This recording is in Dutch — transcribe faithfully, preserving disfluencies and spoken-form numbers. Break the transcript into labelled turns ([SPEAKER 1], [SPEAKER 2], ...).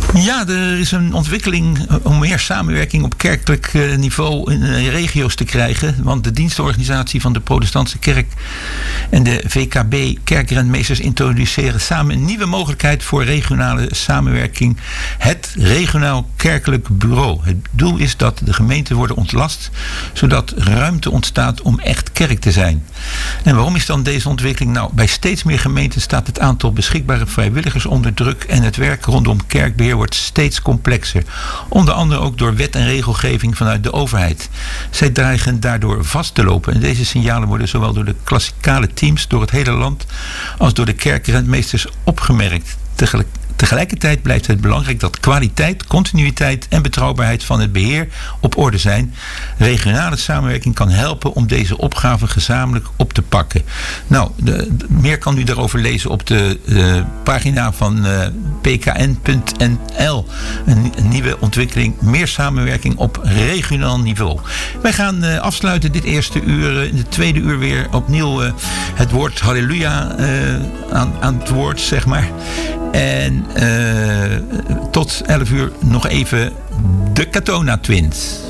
[SPEAKER 1] Ja, er is een ontwikkeling om meer samenwerking op kerkelijk niveau in regio's te krijgen. Want de dienstorganisatie van de Protestantse Kerk en de V K B kerkrentmeesters introduceren samen een nieuwe mogelijkheid voor regionale samenwerking. Het Regionaal Kerkelijk Bureau. Het doel is dat de gemeenten worden ontlast, zodat ruimte ontstaat om echt kerk te zijn. En waarom is dan deze ontwikkeling? Nou, bij steeds meer gemeenten staat het aantal beschikbare vrijwilligers onder druk en het werk rondom kerkbeheer wordt steeds complexer. Onder andere ook door wet en regelgeving vanuit de overheid. Zij dreigen daardoor vast te lopen. En deze signalen worden zowel door de klassikale teams door het hele land als door de kerkrentmeesters opgemerkt. Tegelijk Tegelijkertijd blijft het belangrijk dat kwaliteit, continuïteit en betrouwbaarheid van het beheer op orde zijn. Regionale samenwerking kan helpen om deze opgave gezamenlijk op te pakken. Nou, de, de, meer kan u daarover lezen op de uh, pagina van uh, p k n punt n l. Een, een nieuwe ontwikkeling, meer samenwerking op regionaal niveau. Wij gaan uh, afsluiten dit eerste uur. Uh, in de tweede uur weer opnieuw uh, het woord halleluja uh, aan, aan het woord, zeg maar. En uh, tot elf uur nog even de Katona Twins.